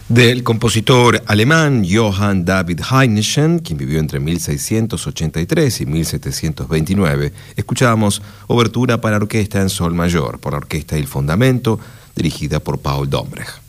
Del compositor alemán Johann David Heinichen, quien vivió entre 1683 y 1729, escuchamos Obertura para orquesta en sol mayor, por la orquesta Il Fondamento, dirigida por Paul Dombrecht.